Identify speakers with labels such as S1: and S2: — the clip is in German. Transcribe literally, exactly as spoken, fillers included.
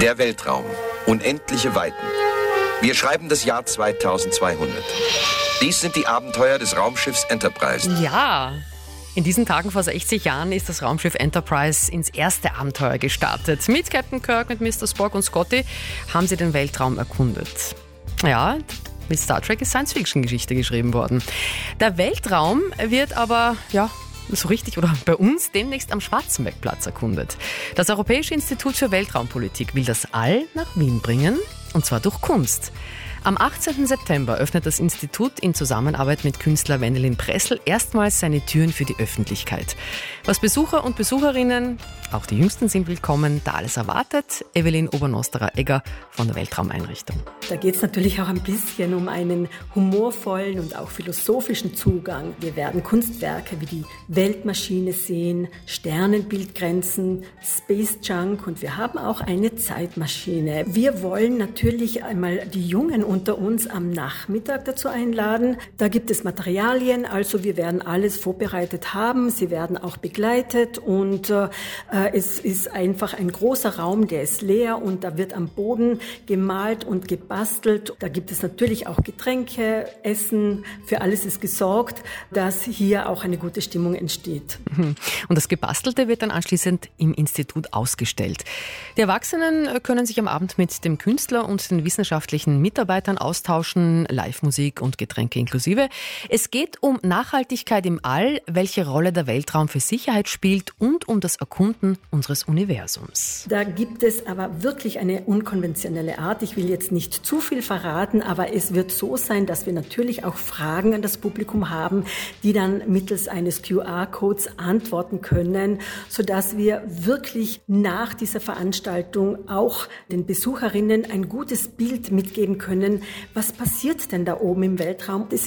S1: Der Weltraum. Unendliche Weiten. Wir schreiben das Jahr zweitausendzweihundert. Dies sind die Abenteuer des Raumschiffs Enterprise.
S2: Ja, in diesen Tagen vor sechzig Jahren ist das Raumschiff Enterprise ins erste Abenteuer gestartet. Mit Captain Kirk, mit Mister Spock und Scotty haben sie den Weltraum erkundet. Ja, mit Star Trek ist Science-Fiction-Geschichte geschrieben worden. Der Weltraum wird aber, ja, so richtig oder bei uns demnächst am Schwarzenbergplatz erkundet. Das Europäische Institut für Weltraumpolitik will das All nach Wien bringen, und zwar durch Kunst. Am achtzehnten September öffnet das Institut in Zusammenarbeit mit Künstler Wendelin Pressel erstmals seine Türen für die Öffentlichkeit. Was Besucher und Besucherinnen, auch die Jüngsten sind willkommen, da alles erwartet. Evelyn Obernosterer-Egger von der Weltraumeinrichtung.
S3: Da geht es natürlich auch ein bisschen um einen humorvollen und auch philosophischen Zugang. Wir werden Kunstwerke wie die Weltmaschine sehen, Sternenbildgrenzen, Space Junk, und wir haben auch eine Zeitmaschine. Wir wollen natürlich einmal die Jungen unter uns am Nachmittag dazu einladen. Da gibt es Materialien, also wir werden alles vorbereitet haben. Sie werden auch begleitet, und äh, es ist einfach ein großer Raum, der ist leer, und da wird am Boden gemalt und gebastelt. Da gibt es natürlich auch Getränke, Essen, für alles ist gesorgt, dass hier auch eine gute Stimmung entsteht.
S2: Und das Gebastelte wird dann anschließend im Institut ausgestellt. Die Erwachsenen können sich am Abend mit dem Künstler und den wissenschaftlichen Mitarbeitern austauschen, Live-Musik und Getränke inklusive. Es geht um Nachhaltigkeit im All, welche Rolle der Weltraum für Sicherheit spielt und um das Erkunden unseres Universums.
S3: Da gibt es aber wirklich eine unkonventionelle Art. Ich will jetzt nicht zu viel verraten, aber es wird so sein, dass wir natürlich auch Fragen an das Publikum haben, die dann mittels eines Q R-Codes antworten können, sodass wir wirklich nach dieser Veranstaltung auch den Besucherinnen ein gutes Bild mitgeben können. Was passiert denn da oben im Weltraum? Das